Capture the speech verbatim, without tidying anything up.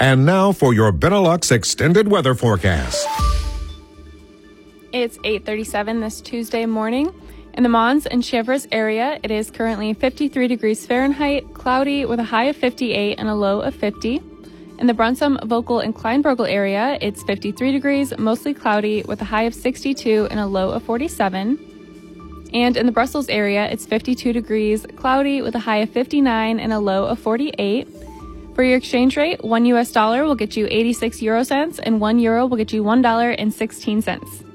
And now for your Benelux extended weather forecast. It's eight thirty-seven this Tuesday morning. In the Mons and Chevres area, it is currently fifty-three degrees Fahrenheit, cloudy with a high of fifty-eight and a low of fifty. In the Brunsum, Vogel, and Kleinburgel area, it's fifty-three degrees, mostly cloudy with a high of sixty-two and a low of forty-seven. And in the Brussels area, it's fifty-two degrees, cloudy with a high of fifty-nine and a low of forty-eight. For your exchange rate, one U S dollar will get you eighty-six euro cents and one euro will get you one dollar and sixteen cents.